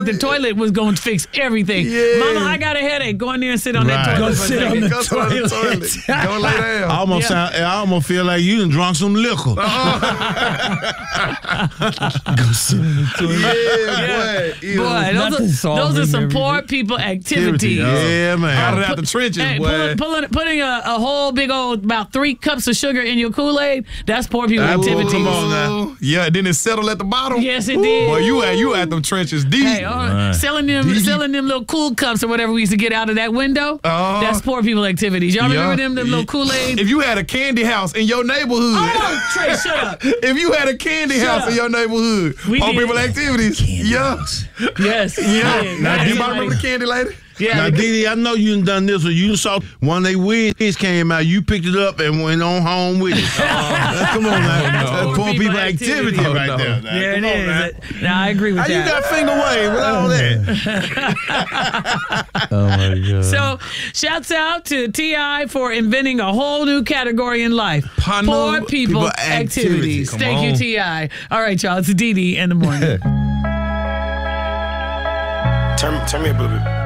The toilet was going to fix everything. Yeah. Mama, I got a headache. Go in there and sit on that toilet. Go for a sit second. on the Go sit on the toilet. Go lay down. I almost feel like you done drunk some liquor. Go sit on the toilet. Boy, those are some poor people activities. Yeah, man. Got it out the trenches, boy. Putting a whole big old, about 3 cups of sugar in your Kool-Aid, that's poor people activities. Come on now. Yeah, didn't it settle at the bottom? Yes, it did. Boy, you at them trenches deep. Hey, selling them little cool cups or whatever we used to get out of that window. That's poor people activities. Y'all remember them little Kool-Aid? If you had a candy house in your neighborhood. Oh, Trey, shut up. If you had a candy house in your neighborhood, poor people activities. Yes. Now, anybody remember the candy lady? Yeah. Now, Didi, I know you done this one. You saw one of they wigs came out. You picked it up and went on home with it. Come on now. That's poor people activity right there. Now. Yeah, it is. Now, I agree with How that. you got finger wave with all that? Oh, my God. So, shouts out to T.I. for inventing a whole new category in life. Poor people activities. Thank you, T.I. All right, y'all. It's Didi in the morning. Turn me up a little bit.